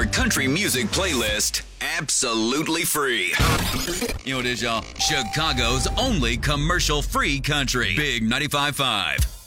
your country music playlist absolutely free. You know what it is, y'all? Chicago's only commercial-free country. Big 95.5.